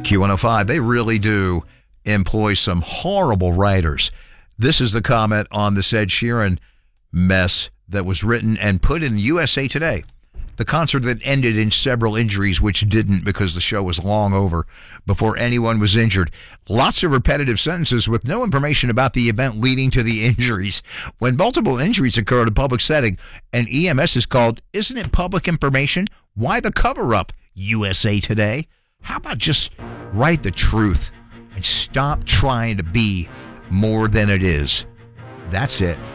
Q105, they really do employ some horrible writers. This is the comment on this Ed Sheeran mess that was written and put in USA Today. The concert that ended in several injuries, which didn't because the show was long over before anyone was injured. Lots of repetitive sentences with no information about the event leading to the injuries. When multiple injuries occur in a public setting and EMS is called, isn't it public information? Why the cover-up, USA Today? How about just write the truth and stop trying to be more than it is? That's it.